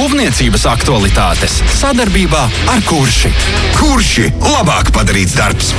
Būvniecības aktualitātes sadarbībā ar Kurši. Kurši – labāk padarīts darbs!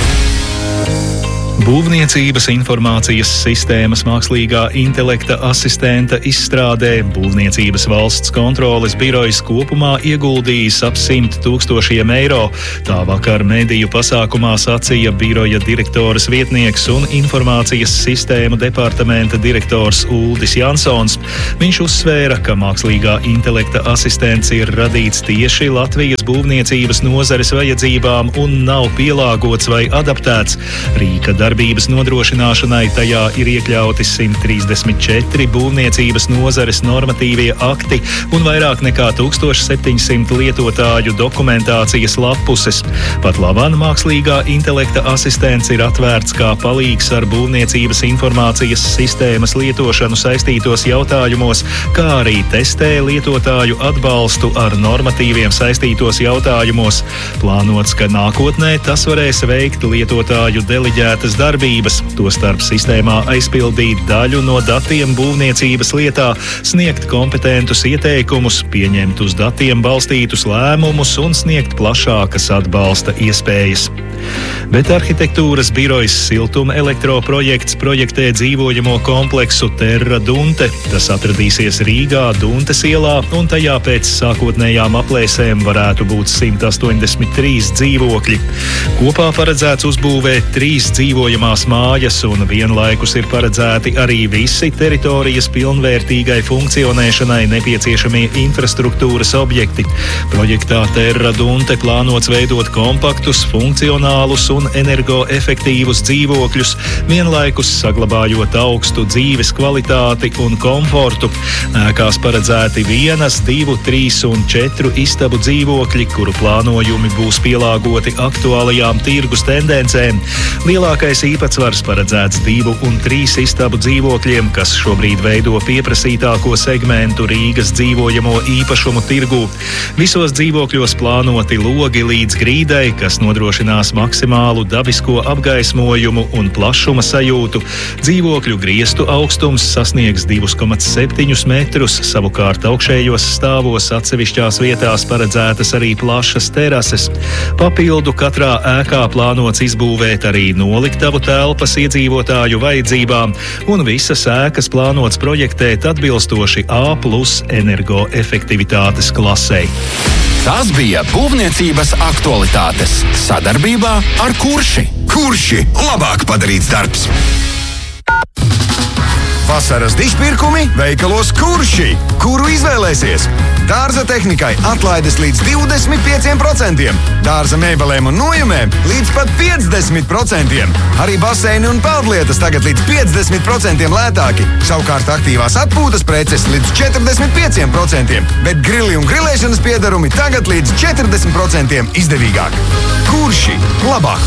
Būvniecības informācijas sistēmas mākslīgā intelekta asistenta izstrādē Būvniecības valsts kontroles birojas kopumā ieguldījis ap 100 000 eiro. Tā vakar mediju pasākumā sacīja biroja direktoras vietnieks un informācijas sistēmu departamenta direktors Uldis Jansons. Viņš uzsvēra, ka mākslīgā intelekta asistents ir radīts tieši Latvijas būvniecības nozares vajadzībām un nav pielāgots vai adaptēts. Rīka darbības nodrošināšanai tajā ir iekļauti 134 būvniecības nozares normatīvie akti un vairāk nekā 1700 lietotāju dokumentācijas lapuses. Pat labāk mākslīgā intelekta asistents ir atvērts kā palīgs ar būvniecības informācijas sistēmas lietošanu saistītos jautājumos, kā arī testē lietotāju atbalstu ar normatīviem saistītos jautājumos. Plānots, ka nākotnē tas varēs veikt lietotāju deleģētas darbības, tostarp sistēmā aizpildīt daļu no datiem būvniecības lietā, sniegt kompetentus ieteikumus, pieņemt uz datiem balstītus lēmumus un sniegt plašākas atbalsta iespējas. Bet arhitektūras birojas Siltuma elektroprojekts projektē dzīvojamo kompleksu Terra Dunte. Tas atradīsies Rīgā, Duntes ielā, un tajā pēc sākotnējām aplēsēm varētu būt 183 dzīvokļi. Kopā paredzēts uzbūvēt 3 dzīvojamās mājas, un vienlaikus ir paredzēti arī visi teritorijas pilnvērtīgai funkcionēšanai nepieciešamie infrastruktūras objekti. Projektā Terra Dunte plānots veidot kompaktus, funkcionālus un energoefektīvus dzīvokļus, vienlaikus saglabājot augstu dzīves kvalitāti un komfortu. Ēkās paredzēti 1, 2, 3 un 4 istabu dzīvokļi, kuru plānojumi būs pielāgoti aktuālajām tirgus tendencēm. Lielākais īpatsvars paredzēts 2 un 3 istabu dzīvokļiem, kas šobrīd veido pieprasītāko segmentu Rīgas dzīvojamo īpašumu tirgū. Visos dzīvokļos plānoti logi līdz grīdai, kas nodrošinās maksimālu dabisko apgaismojumu un plašuma sajūtu. Dzīvokļu griestu augstums sasniegs 2,7 metrus, savukārt augšējos stāvos atsevišķās vietās paredzētas arī plašas terases. Papildu katrā ēkā plānots izbūvēt arī noliktavu telpas iedzīvotāju vajadzībām, un visas ēkas plānots projektēt atbilstoši A+ energoefektivitātes klasei. Tas bija Būvniecības aktualitātes sadarbībā ar Kurši. Kurši – labāk padarīts darbs! Vasaras dižpirkumi veikalos Kurši. Kuru izvēlēsies? Dārza tehnikai atlaides līdz 25%, dārza mēbelēm un nojumēm līdz pat 50%. Arī baseini un peldlietas tagad līdz 50% lētāki. Savukārt aktīvās atpūtas preces līdz 45%, bet grili un grilēšanas piedarumi tagad līdz 40% izdevīgāk. Kurši – labāk